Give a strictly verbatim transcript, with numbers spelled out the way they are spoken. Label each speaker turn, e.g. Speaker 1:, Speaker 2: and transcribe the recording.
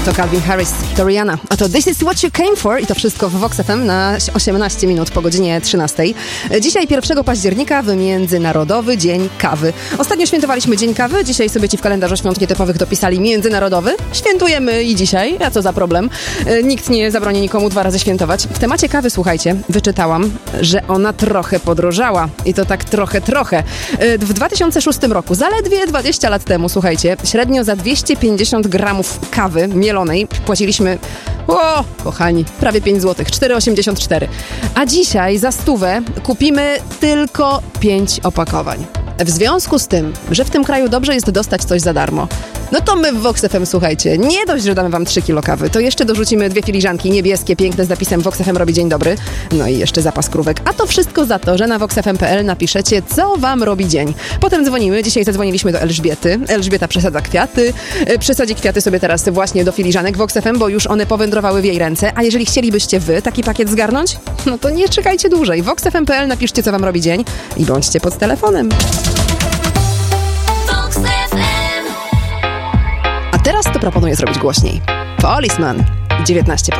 Speaker 1: To Calvin Harris, to Rihanna. A to This Is What You Came For i to wszystko w Vox F M na osiemnaście minut po godzinie trzynastej. Dzisiaj pierwszego października w Międzynarodowy Dzień Kawy. Ostatnio świętowaliśmy Dzień Kawy, dzisiaj sobie ci w kalendarzu świąt nietypowych dopisali Międzynarodowy. Świętujemy i dzisiaj, a co za problem. Nikt nie zabroni nikomu dwa razy świętować. W temacie kawy, słuchajcie, wyczytałam, że ona trochę podrożała. I to tak trochę, trochę. W dwa tysiące szóstym roku, zaledwie dwadzieścia lat temu, słuchajcie, średnio za dwieście pięćdziesiąt gramów kawy mielonej płaciliśmy, o, kochani, prawie pięć złotych, cztery osiemdziesiąt cztery. A dzisiaj za stówę kupimy tylko pięć opakowań. W związku z tym, że w tym kraju dobrze jest dostać coś za darmo, no to my w Vox F M, słuchajcie, nie dość, że damy wam trzy kilo kawy, to jeszcze dorzucimy dwie filiżanki niebieskie, piękne z napisem Vox F M robi dzień dobry, no i jeszcze zapas krówek. A to wszystko za to, że na vox f m kropka p l napiszecie, co wam robi dzień. Potem dzwonimy, dzisiaj zadzwoniliśmy do Elżbiety. Elżbieta przesadza kwiaty, przesadzi kwiaty sobie teraz właśnie do filiżanek Vox F M, bo już one powędrowały w jej ręce. A jeżeli chcielibyście wy taki pakiet zgarnąć, no to nie czekajcie dłużej. vox f m kropka p l napiszcie, co wam robi dzień i bądźcie pod telefonem. A teraz to proponuję zrobić głośniej. Policeman, dziewiętnaście